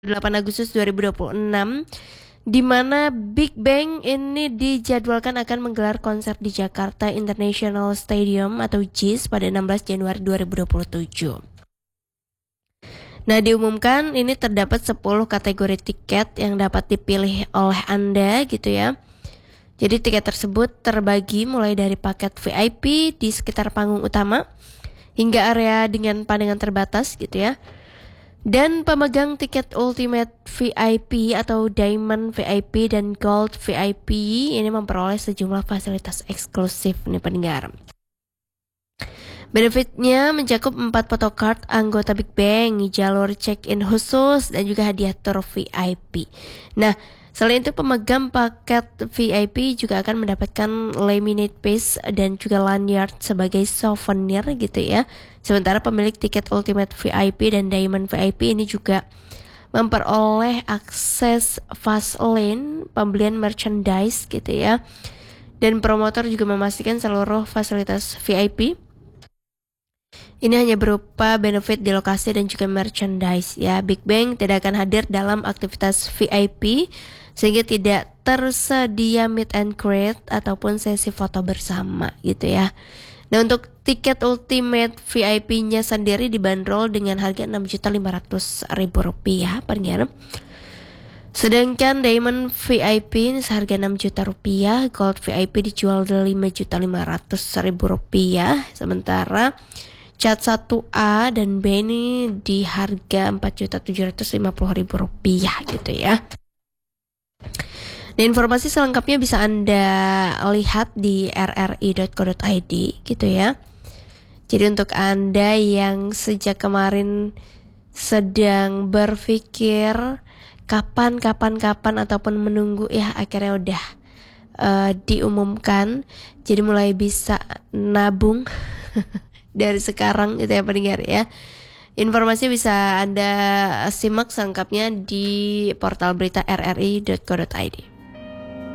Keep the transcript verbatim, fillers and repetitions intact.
delapan Agustus dua ribu dua puluh enam, di mana Big Bang ini dijadwalkan akan menggelar konser di Jakarta International Stadium atau J I S pada enam belas Januari dua ribu dua puluh tujuh. Nah, diumumkan ini terdapat sepuluh kategori tiket yang dapat dipilih oleh Anda gitu ya. Jadi tiket tersebut terbagi mulai dari paket V I P di sekitar panggung utama hingga area dengan pandangan terbatas gitu ya. Dan pemegang tiket Ultimate V I P atau Diamond V I P dan Gold V I P ini memperoleh sejumlah fasilitas eksklusif nih pendengar. Benefitnya mencakup empat photocard anggota Big Bang, jalur check-in khusus, dan juga hadiah tour V I P. Nah, selain itu pemegang paket V I P juga akan mendapatkan laminate piece dan juga lanyard sebagai souvenir gitu ya. Sementara pemilik tiket Ultimate V I P dan Diamond V I P ini juga memperoleh akses fast lane, pembelian merchandise gitu ya. Dan promotor juga memastikan seluruh fasilitas V I P ini hanya berupa benefit di lokasi dan juga merchandise ya. Big Bang tidak akan hadir dalam aktivitas V I P sehingga tidak tersedia meet and greet ataupun sesi foto bersama gitu ya. Nah, untuk tiket Ultimate V I P-nya sendiri dibanderol dengan harga enam juta lima ratus ribu rupiah per hari. Sedangkan Diamond V I P ini seharga enam juta rupiah, Gold V I P dijual lima juta lima ratus ribu rupiah, sementara Cat satu A dan B ini di harga empat juta tujuh ratus lima puluh ribu rupiah gitu ya. Dan informasi selengkapnya bisa Anda lihat di r r i dot co dot i d gitu ya. Jadi untuk Anda yang sejak kemarin sedang berpikir kapan kapan kapan ataupun menunggu ya akhirnya udah uh, diumumkan, jadi mulai bisa nabung dari sekarang gitu ya pendengar ya. Informasi bisa Anda simak selengkapnya di portal berita r r i dot co dot i d.